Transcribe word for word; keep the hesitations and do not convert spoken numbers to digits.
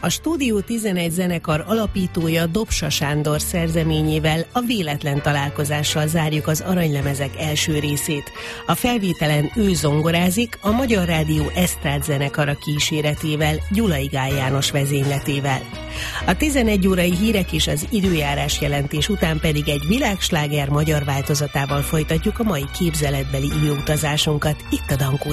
A Stúdió tizenegy zenekar alapítója Dobsa Sándor szerzeményével, a Véletlen találkozással zárjuk az Aranylemezek első részét. A felvételen ő zongorázik, a Magyar Rádió esztrád zenekara kíséretével, Gyulai Gál János vezényletével. A tizenegy órai hírek és az időjárás jelentés után pedig egy világsláger magyar változatával folytatjuk a mai képzeletbeli időutazásunkat itt a Dankó